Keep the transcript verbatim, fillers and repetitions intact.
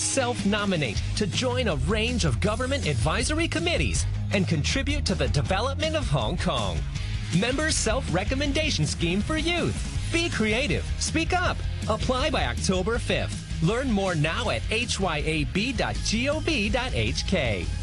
self-nominate to join a range of government advisory committees and contribute to the development of Hong Kong. Members Self-Recommendation Scheme for Youth. Be creative. Speak up. Apply by October fifth. Learn more now at h y a b dot gov dot h k.